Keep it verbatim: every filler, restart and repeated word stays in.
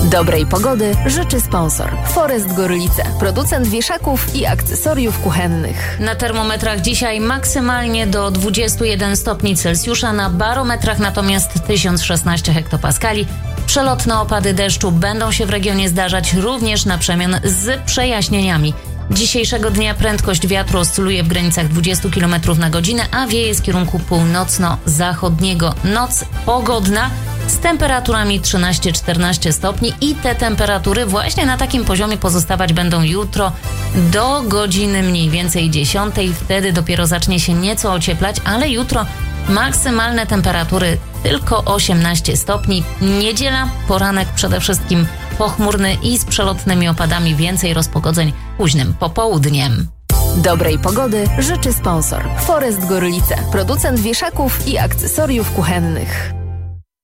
Dobrej pogody życzy sponsor Forest Gorlice, producent wieszaków i akcesoriów kuchennych. Na termometrach dzisiaj maksymalnie do dwudziestu jeden stopni Celsjusza, na barometrach natomiast tysiąc szesnaście hektopaskali. Przelotne opady deszczu będą się w regionie zdarzać również na przemian z przejaśnieniami. Dzisiejszego dnia prędkość wiatru oscyluje w granicach dwudziestu kilometrów na godzinę, a wieje z kierunku północno-zachodniego. Noc pogodna z temperaturami trzynaście czternaście stopni i te temperatury właśnie na takim poziomie pozostawać będą jutro do godziny mniej więcej dziesiątej. Wtedy dopiero zacznie się nieco ocieplać, ale jutro maksymalne temperatury tylko osiemnaście stopni. Niedziela, poranek przede wszystkim pochmurny i z przelotnymi opadami, więcej rozpogodzeń późnym popołudniem. Dobrej pogody życzy sponsor Forest Gorlice, producent wieszaków i akcesoriów kuchennych.